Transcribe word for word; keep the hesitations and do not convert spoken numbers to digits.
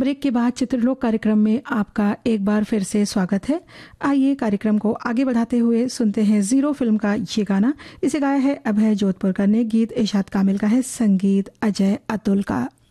Break के बाद चित्रलोक कार्यक्रम में आपका एक बार फिर से स्वागत है। आइए कार्यक्रम को आगे बढ़ाते हुए सुनते हैं जीरो फिल्म का ये गाना। इसे गाया है अभय जोधपुरकर ने, गीत इरशाद कामिल का है, संगीत अजय अतुल का।